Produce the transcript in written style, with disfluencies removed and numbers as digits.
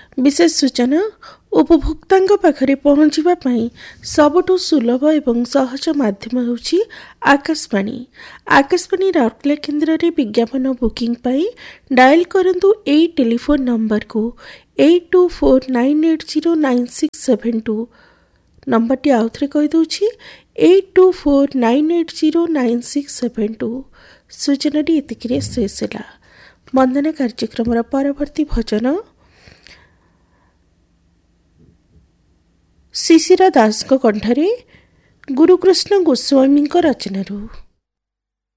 विशेष सूचना उपभोक्तांग पाखरे पहुँचवा सबुठु सुलभ एवं सहज माध्यम होउछि आकाशवाणी। आकाशवाणी राउरकेला केन्द्र रे विज्ञापन बुकिंग पाई डायल करंतु एई टेलीफोन नंबर को 8249809672। नंबर टी आउथरे कहि दउछि 8249809672। सूचना टी एतिकिरे शेष होला। वंदना कार्यक्रम परवर्ती भजन शिशिरा दास को कंठरे गुरुकृष्ण गोस्वामी रचनारू।